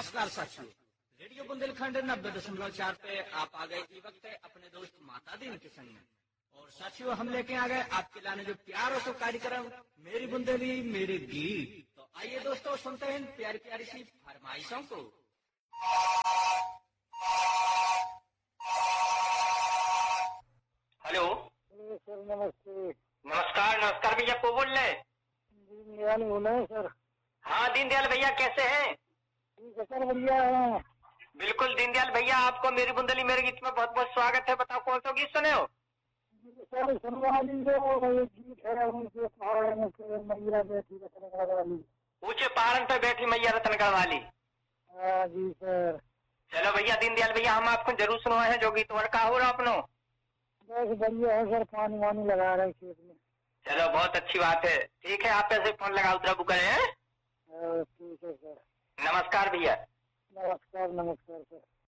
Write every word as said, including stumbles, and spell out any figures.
नमस्कार साथियों, रेडियो बुंदेलखंड नब्बे दशमलव चार पे आप आ गए ई वक्त अपने दोस्त माता दीन के संग में। और साथियों, हम लेके आ गए आपके लाने जो प्यारो सो कार्यक्रम मेरी बुंदेली मेरे गीत। तो आइए दोस्तों, सुनते हैं प्यारी प्यारी सी फरमाइशों को। हेलो सर, नमस्ते। नमस्कार नमस्कार भैया, को बोल रहे? दीनदयाल बोल रहे हैं सर। हाँ दीनदयाल भैया, कैसे हैं? ठीक है सर, बढ़िया है। बिल्कुल दीनदयाल भैया, आपको मेरी बुंदेली मेरे गीत में बहुत बहुत स्वागत है। बताओ कौन सा गीत सुने हो? सर सुनवा लीजिए, वो एक गीत है उनके पहाड़ में से मैया बैठी रतनगढ़ वाली। ऊंचे पहाड़न पे बैठी मैया रतनगढ़ वाली। हाँ जी सर। चलो भैया दीनदयाल भैया, हम आपको जरूर सुनवाए हैं जो गीत। और का हो रहा अपनो? बस बढ़िया है सर, पानी वानी लगा रहे खेत में। चलो बहुत अच्छी बात है। ठीक है, आप ऐसे फोन लगाओ उतरा बुक करें। हाँ, ठीक है सर। नमस्कार भैया। नमस्कार नमस्कार सर।